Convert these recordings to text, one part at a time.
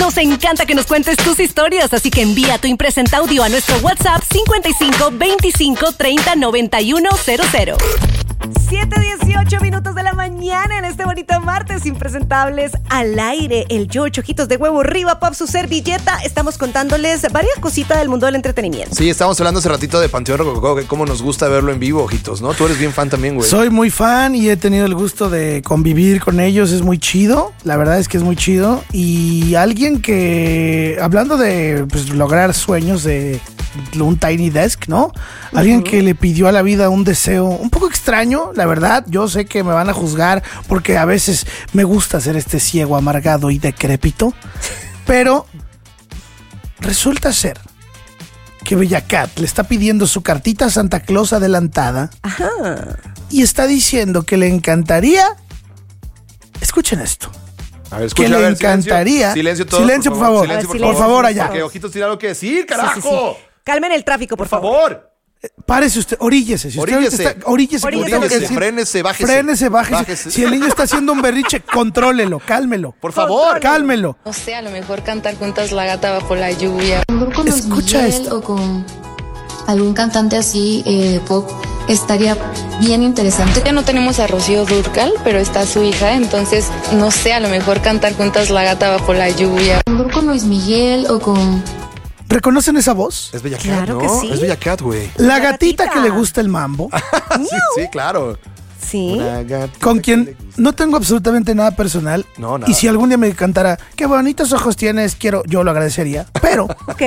Nos encanta que nos cuentes tus historias, así que envía tu impresenta audio a nuestro WhatsApp 55 25 30 91 00. 7:18 minutos de la mañana en este bonito martes Impresentables al aire. El George Ojitos de Huevo Riva Pop, su servilleta. Estamos contándoles varias cositas del mundo del entretenimiento. Sí, estábamos hablando hace ratito de Panteón Rococó, que cómo nos gusta verlo en vivo, Ojitos, ¿no? Tú eres bien fan también, güey. Soy muy fan y he tenido el gusto de convivir con ellos. Es muy chido. La verdad es que es muy chido. Y alguien que, hablando de pues, lograr sueños de un Tiny Desk, ¿no? Alguien que le pidió a la vida un deseo un poco extraño, la verdad. Yo sé que me van a juzgar porque a veces me gusta ser este ciego, amargado y decrépito, pero resulta ser que Bella Cat le está pidiendo su cartita a Santa Claus adelantada. Ajá. Y está diciendo que le encantaría, escuchen esto, A ver, escucha, que a le ver, encantaría. Silencio todos, Silencio, por favor. Silencio, por Silencio, favor. Por favor, allá. Porque Ojitos tiene algo que decir, carajo. Sí, sí, sí. Calmen el tráfico, por favor. Párese usted, oríllese. Si usted Oríllese. ahorita está, oríllese. como tengo que decir. Frénese, bájese. Frénese, bájese. Si el niño está haciendo un berriche, contrólelo, cálmelo. Por favor. Cálmelo. No sé, a lo mejor cantar juntas La Gata Bajo la Lluvia. Con Luis Escucha Miguel esto. o con algún cantante así de pop estaría bien interesante. Ya no tenemos a Rocío Dúrcal, pero está su hija, entonces no sé, a lo mejor cantar juntas La Gata Bajo la Lluvia. Con Luis Miguel o con ¿Reconocen esa voz? Es Bella Cat, Claro ¿no? que sí. Es Bella Cat, güey. La La gatita gatita. que le gusta el mambo, Sí, claro. Sí. Una gatita con que quien le gusta. no tengo absolutamente nada personal. No, nada. Y si algún día me cantara, qué bonitos ojos tienes, yo lo agradecería. Pero, Ok.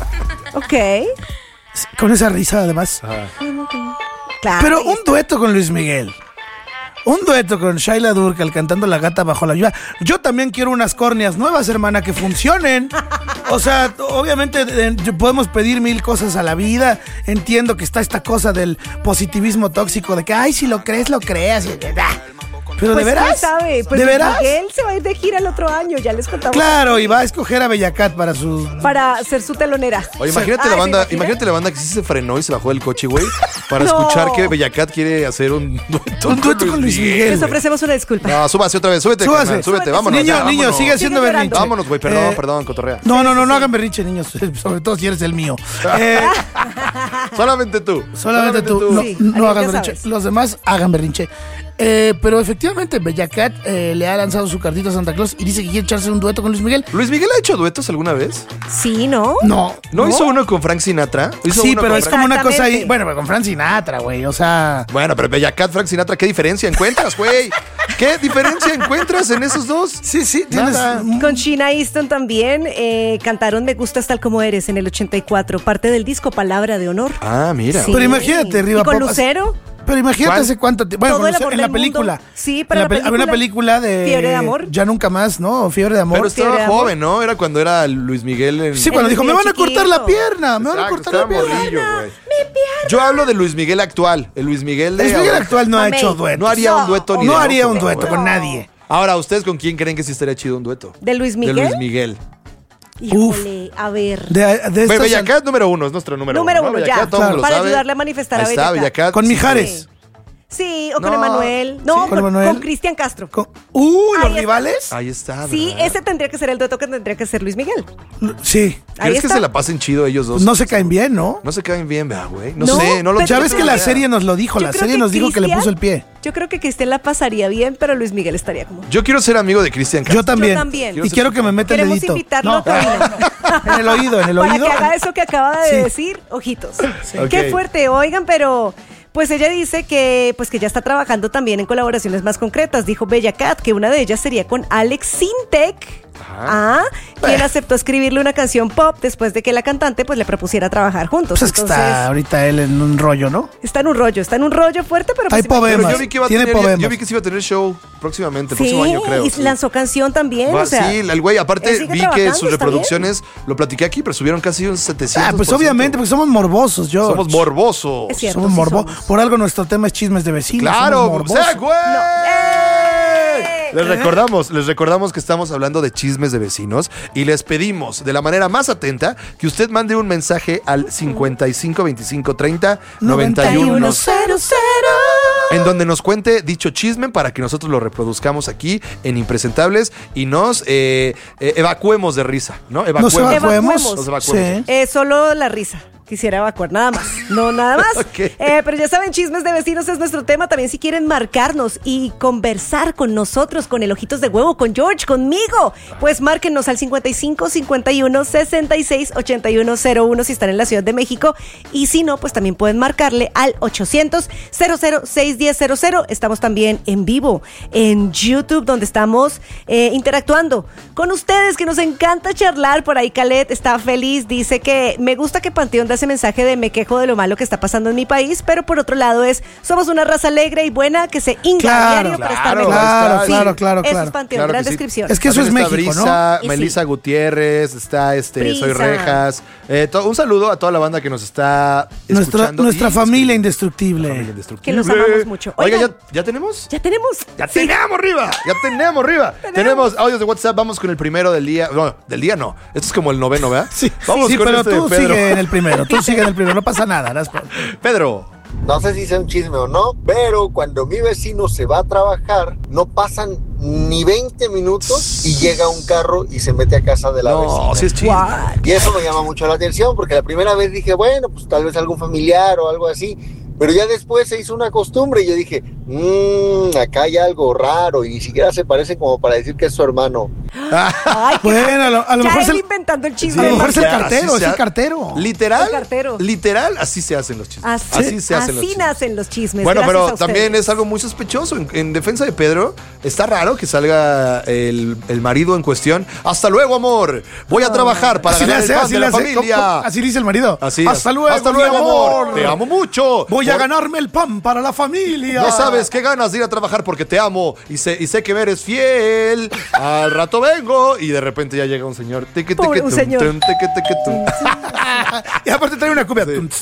con esa risa además. Claro. Pero un dueto con Luis Miguel. Un dueto con Shaila Durcal cantando La Gata Bajo la Lluvia. Yo también quiero unas córneas nuevas, hermana, que funcionen. O sea, obviamente podemos pedir mil cosas a la vida. Entiendo que está esta cosa del positivismo tóxico de que, ay, si lo crees, lo creas. Pero Pues, ¿de veras? ¿quién sabe? Pues ¿De veras? Miguel se va a ir de gira el otro año, ya les contamos. Claro, y va a escoger a Bella Cat para su... Para ser su telonera. Oye, imagínate Ay, la banda, ¿se imagina? imagínate la banda que sí se frenó y se bajó del coche, güey, para No. escuchar que Bella Cat quiere hacer un dueto con Luis Miguel. Les güey. ofrecemos una disculpa. No, súbase otra vez, súbete, Súbase. carnal, súbete, vámonos. Niño, ya, niño, vámonos. sigue haciendo Sigue llorando. berrinche. Vámonos, güey, perdón, cotorrea. No hagan berrinche, niños. Sobre todo si eres el mío. Solamente tú. Solamente tú. No, Sí, no Ariel, hagan ya berrinche. sabes. Los demás hagan berrinche. Pero efectivamente, Bella Cat le ha lanzado su cartita a Santa Claus y dice que quiere echarse un dueto con Luis Miguel. ¿Luis Miguel ha hecho duetos alguna vez? Sí, ¿no? No. ¿No hizo uno con Frank Sinatra? ¿Hizo Sí, uno pero con es Frank- como una cosa ahí. Exactamente. Bueno, pero con Frank Sinatra, güey. O sea. Bueno, pero Bella Cat, Frank Sinatra, ¿qué diferencia encuentras, güey? ¿Qué diferencia encuentras en esos dos? Sí, tienes. Nada. Con Sheena Easton también cantaron Me Gustas Tal Como Eres en el 84, parte del disco Palabra de Honor. Ah, mira. Sí. Pero imagínate, Riva ¿Y con Pop, Lucero? Pero imagínate ¿Cuál? hace cuánto tiempo. Bueno, Todo con el Lucero, amor en la del película. mundo. Sí, para la Había una película de. Fiebre de Amor. Ya nunca más, ¿no? Fiebre de Amor. Pero estaba Fiebre de amor. joven, ¿no? Era cuando era Luis Miguel en... Sí, cuando El dijo, me niño van a cortar la chiquito. pierna, me van a Exacto, cortar la estaba pierna. morrillo, güey. Yo hablo de Luis Miguel actual. El Luis Miguel de... Luis Miguel actual no ha Mamey. hecho dueto. No haría un dueto ni No de haría loco, un dueto güey. con nadie. Ahora, ¿ustedes con quién creen que sí estaría chido un dueto? ¿De Luis Miguel? De Luis Miguel. Híjole, a ver. De estas- Bella Cat número uno, es nuestro número Número ¿no? uno, Bella ya. Cat, todo el mundo lo Para sabe. ayudarle a manifestar a Ahí está, Bella Bella Cat. Con sí, Mijares. Sí, o con No. Emanuel. No, Sí, con Emanuel. con Cristian Castro. ¿Los Ahí está. rivales? Ahí está, Sí, ¿verdad? ese tendría que ser el dueto que tendría que ser Luis Miguel. Sí. Ahí ¿Crees que está. se la pasen chido ellos dos? No se caen bien, ¿no? No se caen bien, ¿verdad, güey? No, No, sé, no lo pero- Ya ves que la idea. serie nos lo dijo. Yo La creo serie que nos dijo que le Cristian- puso el pie. Yo creo que Cristian la pasaría bien, pero Luis Miguel estaría como... Yo quiero ser amigo de Cristian Castro. Yo también. Yo también. Y quiero que me meta el Queremos dedito. invitarlo No. a cabina. En el oído, en el Para oído. que haga eso que acaba de Sí. decir, ojitos. Ok. Qué fuerte, oigan, pero... Pues ella dice que ya está trabajando también en colaboraciones más concretas. Dijo Bella Cat que una de ellas sería con Alex Sintek, quien aceptó escribirle una canción pop después de que la cantante pues le propusiera trabajar juntos. Pues es que Entonces, está ahorita él en un rollo, ¿no? está en un rollo fuerte, pero Hay pues, poemas. Pero yo vi que iba a Tiene tener, poemas. yo vi que se iba a tener show próximamente, el sí, próximo año, creo. y sí. lanzó canción también, Va- o sea, sí, el güey, él aparte sigue vi que trabajando, sus está reproducciones, lo platiqué aquí, pero subieron casi un 700%. Pues obviamente, porque somos morbosos, yo. Somos morbosos. Es cierto. Somos sí morbosos. somos. Por algo nuestro tema es chismes de vecinos. Claro, somos morbosos. ¡sí, güey! Les recordamos que estamos hablando de chismes de vecinos y les pedimos de la manera más atenta que usted mande un mensaje al 55 25 30 91 9100. en donde nos cuente dicho chisme para que nosotros lo reproduzcamos aquí en Impresentables y nos evacuemos de risa, ¿no? Nos evacuemos. Nos evacuemos. Sí. Solo la risa. Quisiera evacuar, nada más. No, nada más. Ok. Pero ya saben, chismes de vecinos es nuestro tema. También si quieren marcarnos y conversar con nosotros, con el Ojitos de Huevo, con George, conmigo, pues márquenos al 55 51 66 81 01 si están en la Ciudad de México. Y si no, pues también pueden marcarle al 800 006 1000. Estamos también en vivo en YouTube, donde estamos interactuando con ustedes, que nos encanta charlar. Por ahí Calet está feliz, dice que me gusta que Panteón da ese mensaje de me quejo de lo malo que está pasando en mi país, pero por otro lado somos una raza alegre y buena que se hinca a diario para estar mejor. Claro. Eso es Panteón, Claro gran que sí. descripción. Es que eso es También México, está Brisa, ¿no? Melissa Gutiérrez, está Brisa. Soy Rejas. Un saludo a toda la banda que nos está escuchando. Nuestra y familia escribiendo. indestructible. Familia Que indestructible. los amamos mucho. Oiga, Oigan, ¿ya tenemos? ya tenemos. ¡Ya tenemos arriba! Tenemos audios de WhatsApp. Vamos con el primero del día. No, del día no. Esto es como el noveno, ¿verdad? Sí, Vamos con pero este de tú Pedro. sigue en el primero. No pasa nada. Pedro. No sé si sea un chisme o no, pero cuando mi vecino se va a trabajar, no pasan ni 20 minutos y llega un carro y se mete a casa de la vecina. No, sí es chisme. Y eso me llama mucho la atención, porque la primera vez dije, bueno, pues tal vez algún familiar o algo así, pero ya después se hizo una costumbre y yo dije, acá hay algo raro y ni siquiera se parece como para decir que es su hermano. Ay, Bueno, a lo ya mejor él es el, inventando el a chisme. lo mejor es el Ya, cartero, así es se el ha- cartero. Literal, así se hacen los chismes. Así nacen los chismes. Bueno, Gracias pero a también ustedes. es algo muy sospechoso. En defensa de Pedro, está raro que salga el marido en cuestión. Hasta luego, amor. Voy a trabajar para ganar el pan de la familia. Así dice el marido. Así. Hasta luego, mi amor. Te amo mucho. Voy a ganarme el pan para la familia. No sabes qué ganas de ir a trabajar porque te amo y sé que eres fiel. Al rato vengo y de repente ya llega un señor. Pobre un señor. Y aparte trae una cumbia.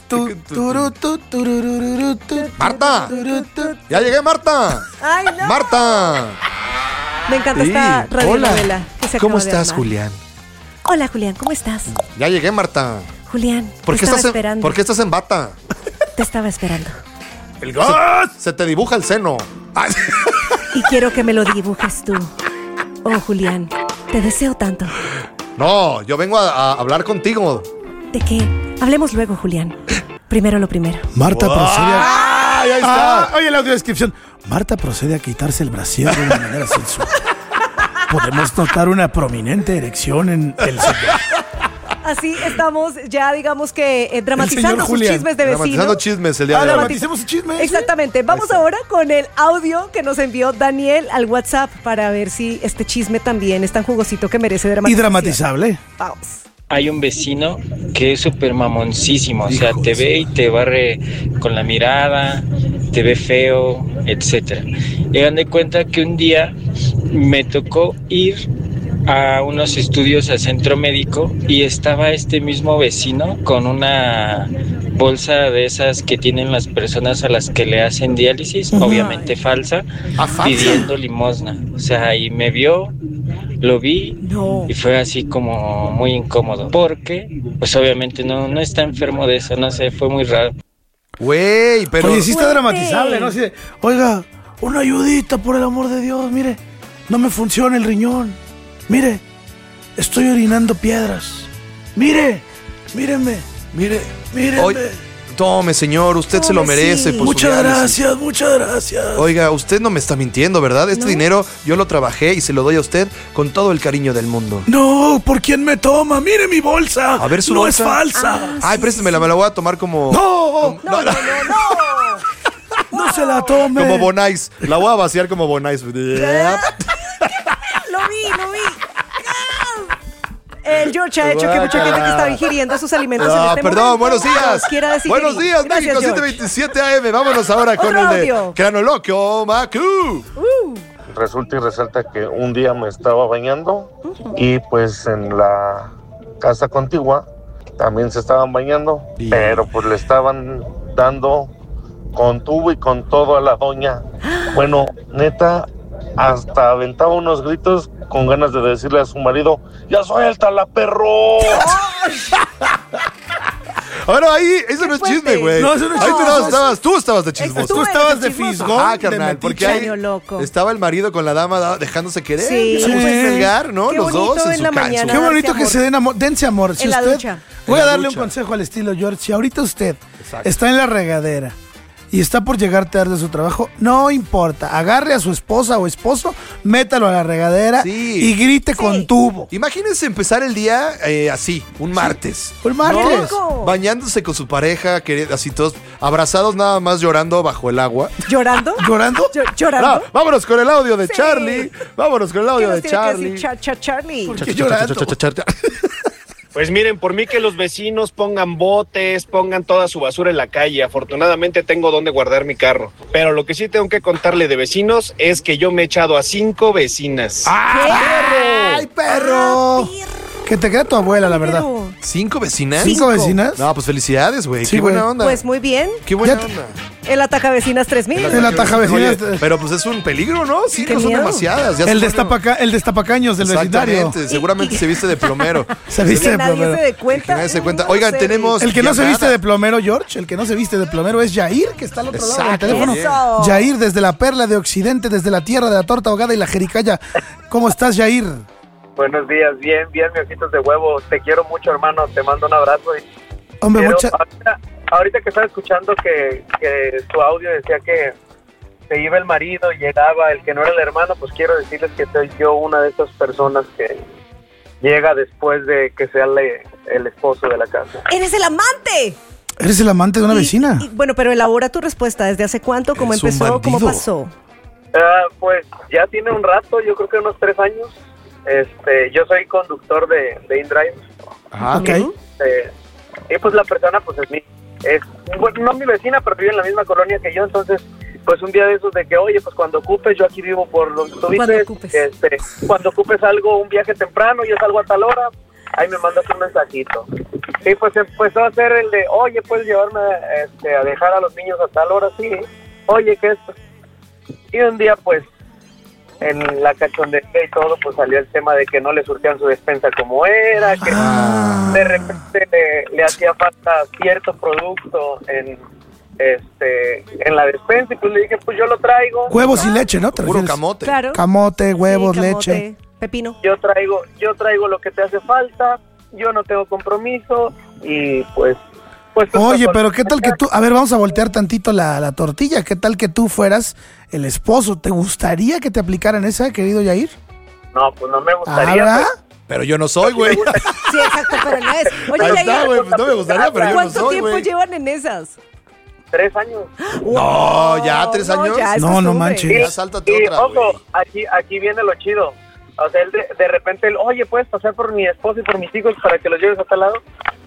Marta. Ya llegué, Marta. Ay, no. Marta. Me encanta esta Sí. radionovela que se ¿Cómo acaba de estás, armar. Julián? Hola, Julián, ¿cómo estás? Ya llegué, Marta. Julián, ¿Por te qué estaba estás esperando. ¿Por qué estás en bata? Te estaba esperando. Se te dibuja el seno. Ay. Y quiero que me lo dibujes tú. Oh, Julián, te deseo tanto. No, yo vengo a hablar contigo. ¿De qué? Hablemos luego, Julián. Primero lo primero. Marta procede a... ¡Ay, ahí está! Oye, la audiodescripción. Marta procede a quitarse el brasier de una manera sensual. Podemos notar una prominente erección en el señor. Así estamos ya, digamos que dramatizando señor sus Julián. chismes de vecinos. Dramatizando chismes el día de hoy. Dramaticemos el chisme. Exactamente. Vamos ahora con el audio que nos envió Daniel al WhatsApp para ver si este chisme también es tan jugosito que merece Y dramatización. dramatizable. Vamos. Hay un vecino que es súper mamoncísimo, o sea, Hijo te de ve y te barre con la mirada, te ve feo, etcétera. Y hagan de cuenta que un día me tocó ir a unos estudios al centro médico y estaba este mismo vecino con una bolsa de esas que tienen las personas a las que le hacen diálisis, obviamente falsa, pidiendo limosna. O sea, y me vio, lo vi No. y fue así como muy incómodo, porque pues obviamente no está enfermo de eso, no sé, fue muy raro. Güey, pero... Oye, sí está Fuerte. dramatizable, ¿no? Así de, oiga, una ayudita, por el amor de Dios, mire, no me funciona el riñón. Mire, estoy orinando piedras. Mire, míreme, Mire, míreme. oye, tome, señor, usted se lo Tome, merece sí. por su Muchas diálisis. gracias, muchas gracias. Oiga, usted no me está mintiendo, ¿verdad? Este No. dinero yo lo trabajé y se lo doy a usted con todo el cariño del mundo. No, ¿por quién me toma? Mire mi bolsa. A ver su no bolsa. es falsa. Ay, préstemela, me la voy a tomar como... No, No. no se la tome. Como Bonais. La voy a vaciar como Bonais. Lo vi. El George ha hecho que mucha gente que estaba ingiriendo sus alimentos en este perdón, momento buenos días. quiera decir Buenos días, Gracias, México, George. 727 AM. Vámonos ahora con Otro el de audio. Cranoloquio Macu. Resulta y resalta que un día me estaba bañando y pues en la casa contigua también se estaban bañando, Bien. pero pues le estaban dando con tubo y con todo a la doña. Bueno, neta, hasta aventaba unos gritos con ganas de decirle a su marido, ¡ya suéltala, perro! Ahora ahí, eso no es chisme, güey. No, eso no es ahí chisme. tú estabas de chismoso. Tú estabas de fisgón. Ah, carnal, porque ahí loco. estaba el marido con la dama dejándose querer. Sí. Pues melgar, ¿no? Qué Los bonito dos en en su la casa. mañana. Qué bonito Darse que amor. se den amor. Dense amor. Si En la usted, ducha. Voy a En la darle ducha. un consejo al estilo George. Si ahorita usted Exacto. está en la regadera y está por llegar tarde de su trabajo, no importa. Agarre a su esposa o esposo, métalo a la regadera Sí. y grite con tubo. Imagínense empezar el día así, un martes. Un martes. ¿No? Bañándose con su pareja, así todos abrazados nada más llorando bajo el agua. ¿Llorando? ¿Llorando? ¿Llorando? Ah, vámonos con el audio de Sí. Charlie. Vámonos con el ¿Qué audio nos de tiene que Charlie. decir Charlie? ¿Por qué llorando? Pues miren, por mí que los vecinos pongan botes, pongan toda su basura en la calle. Afortunadamente tengo donde guardar mi carro. Pero lo que sí tengo que contarle de vecinos es que yo me he echado a 5 vecinas. ¡Ay, perro! Que te queda tu abuela, la verdad. Pero, ¿5 vecinas? ¿5 vecinas? No, pues felicidades, güey. Sí, Qué buena güey. onda. pues muy bien. Qué buena Ya- onda. El ataca vecinas 3000. El ataja vecinas. Oye, pero pues es un peligro, ¿no? 5 Qué son miedo. demasiadas. Ya El se pone- destapacaños del vecindario. Exactamente, seguramente se viste de plomero. Se viste Que de nadie plomero. se dé Que cuenta. nadie se cuenta. No Oigan, sé. tenemos El que no se llamada. viste de plomero, George, el que no se viste de plomero es Yair, que está al otro lado del Exacto, teléfono. bien. Eso. Yair, desde la perla de Occidente, desde la tierra de la torta ahogada y la jericaya. ¿Cómo estás, Yair? Buenos días, bien, mi ojitos de huevo. Te quiero mucho, hermano. Te mando un abrazo. Hombre, Ahorita que estaba escuchando que tu audio decía que se iba el marido y llegaba el que no era el hermano, pues quiero decirles que soy yo una de esas personas que llega después de que sea el esposo de la casa. ¡Eres el amante! ¿Eres el amante de una vecina? Bueno, pero elabora tu respuesta. ¿Desde hace cuánto? ¿Cómo Eres un empezó? ¿Cómo bandido. pasó? Pues ya tiene un rato, yo creo que unos 3 años. Yo soy conductor de InDrive. Ajá. Ok. Y pues la persona pues bueno, no mi vecina, pero vive en la misma colonia que yo, entonces pues un día de esos de que, oye, pues cuando ocupes, yo aquí vivo por donde tú Cuando vives, ocupes. cuando ocupes algo, un viaje temprano, yo salgo a tal hora, ahí me mandas un mensajito. Y pues empezó a hacer el de, oye, puedes llevarme a dejar a los niños a tal hora, sí, oye, ¿qué es? Y un día pues en la cachondería y todo, pues salió el tema de que no le surtían su despensa como era, que de repente le hacía falta cierto producto en la despensa, y pues le dije, pues yo lo traigo. Huevos y leche, ¿no? ¿Te Puro refieres? camote. Claro. Camote, huevos, Sí, camote, leche. Pepino. Yo traigo lo que te hace falta, yo no tengo compromiso, y pues Oye, pero ¿qué tal que tú? A ver, vamos a voltear tantito la tortilla. ¿Qué tal que tú fueras el esposo? ¿Te gustaría que te aplicaran esa, querido Yair? No, pues no me gustaría. ¿Verdad? Pero yo no soy, güey. Sí, exacto, pero no es. Oye, Ahí está, Yair, güey. Pues no me gustaría, pero yo no ¿cuánto soy, tiempo güey. llevan en esas? 3 años. No, ya 3 No, años. ya es No, no costumbre. manches. Ya sáltate Y otra, güey. ojo, aquí viene lo chido. O sea, él de repente, oye, ¿puedes pasar por mi esposo y por mis hijos para que los lleves a tal lado?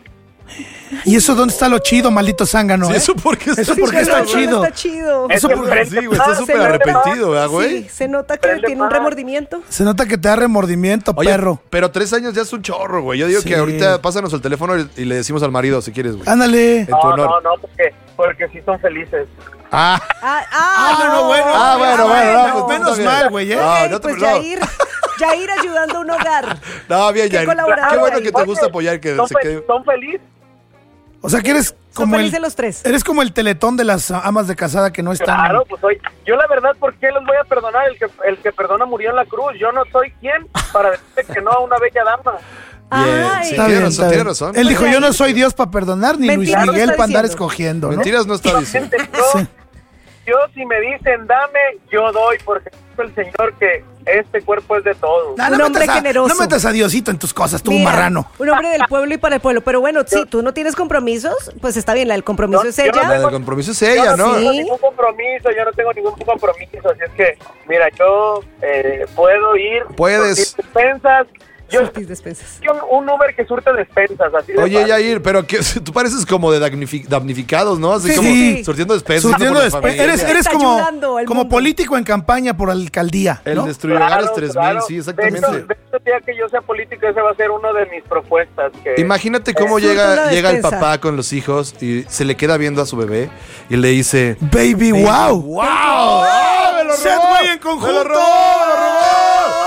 ¿Y eso dónde está lo chido, maldito zángano? Sí, ¿eh? eso porque Eso Sí, porque pero está no chido. está chido. Eso Es que porque sí, güey. Está se súper nota. arrepentido, ¿verdad, güey? Sí, se nota que Prende tiene un más. remordimiento. Se nota que te da remordimiento, Oye, perro. pero 3 años ya es un chorro, güey. Yo digo Sí. que ahorita pásanos el teléfono y le decimos al marido si quieres, güey. Ándale. En tu No, honor. porque sí son felices. Ah, no, bueno. no, pues, menos está mal, bien. güey, ¿eh? No, Ok, no te- pues no. Yair ayudando a un hogar. No, bien, Qué ya. colaborador Qué bueno ahí. que te gusta apoyar que se quede. ¿Son felices? O sea que eres Son como felices los tres. eres como el teletón de las amas de casada que no están. Claro, pues yo la verdad, ¿por qué los voy a perdonar? El que perdona murió en la cruz. Yo no soy quien para decirte que no a una bella dama. Bien, Ay. sí, Está tiene bien, razón, está tiene bien. razón. Él dijo, Oye, yo no ahí- soy Dios para perdonar, ni Luis Mentiras no Miguel está para andar diciendo. escogiendo, ¿no? Mentiras no está diciendo. Gente, yo si me dicen dame, yo doy, porque dijo el Señor que este cuerpo es de todos. No, Un hombre generoso. No metas a Diosito en tus cosas, tú, Mira, marrano. Un hombre del pueblo y para el pueblo. Pero bueno, si tú no tienes compromisos, pues está bien, el compromiso No, es yo no ella. La del compromiso es ella, Yo ¿no? no tengo Sí. ningún compromiso, yo no tengo ningún compromiso, así es que, mira, yo puedo ir. Puedes. surtir despensas. Yo Surtis despensas. soy un Uber que surte despensas, así de Oye, fácil. Yair, pero que, tú pareces como de damnificados, ¿no? Así Sí, como sí. surtiendo despensas. Surtiendo por la después. familia. Eres Está como, ayudando al como mundo. político en campaña por alcaldía, El ¿no? destruir hogares 3000, claro. sí, De exactamente. hecho, día que yo sea político, esa va a ser una de mis propuestas. Que Imagínate cómo Surta llega una el despensa. papá con los hijos y se le queda viendo a su bebé y le dice... Baby, wow. ¡Wow! ¡Ah, me lo Set robó! way en ¡Me lo conjunto. robó! ¡Me lo robó!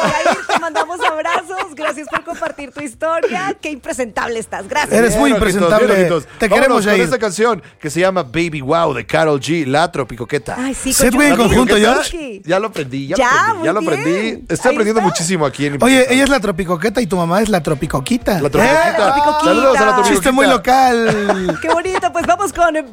Yair, te mandamos abrazos. Gracias por compartir tu historia. Qué impresentable estás. Gracias. Eres muy impresentable. Te queremos, con Yair. esta canción que se llama Baby Wow de Karol G, La Tropicoqueta. Ay, sí, ¿Se fue en conjunto, George? Ya lo aprendí, ya Ya, lo muy aprendí. bien. Estoy Ahí aprendiendo está. muchísimo aquí en Oye, ella es la Tropicoqueta y tu mamá es la Tropicoquita. La Tropicoquita. Tropicoquita. Saludos a la Tropicoquita. Chiste muy local. Qué bonito. Pues vamos con